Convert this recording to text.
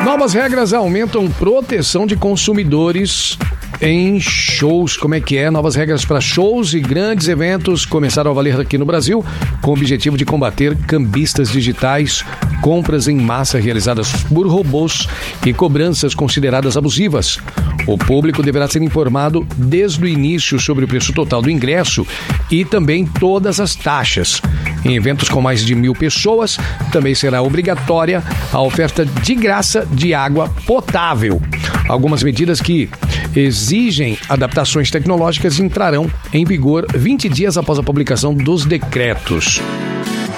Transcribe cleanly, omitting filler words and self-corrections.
Novas regras aumentam proteção de consumidores em shows. Como é que é? Novas regras para shows e grandes eventos começaram a valer aqui no Brasil, com o objetivo de combater cambistas digitais, compras em massa realizadas por robôs e cobranças consideradas abusivas. O público deverá ser informado desde o início sobre o preço total do ingresso e também todas as taxas. Em eventos com mais de 1.000 pessoas, também será obrigatória a oferta de graça de água potável. Algumas medidas que exigem adaptações tecnológicas entrarão em vigor 20 dias após a publicação dos decretos.